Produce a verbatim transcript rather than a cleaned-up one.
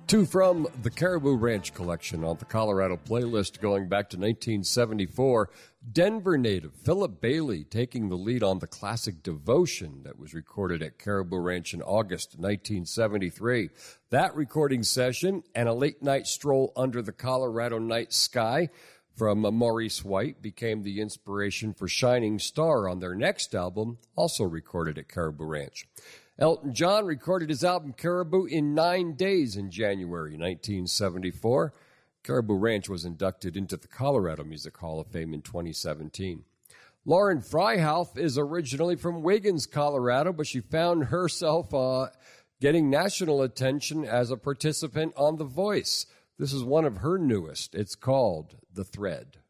Two from the Caribou Ranch collection on the Colorado playlist going back to nineteen seventy-four. Denver native Philip Bailey taking the lead on the classic Devotion that was recorded at Caribou Ranch in August nineteen seventy-three. That recording session and a late night stroll under the Colorado night sky from Maurice White became the inspiration for Shining Star on their next album, also recorded at Caribou Ranch. Elton John recorded his album Caribou in nine days in January nineteen seventy-four. Caribou Ranch was inducted into the Colorado Music Hall of Fame in twenty seventeen. Lauren Freihoff is originally from Wiggins, Colorado, but she found herself uh, getting national attention as a participant on The Voice. This is one of her newest. It's called The Thread.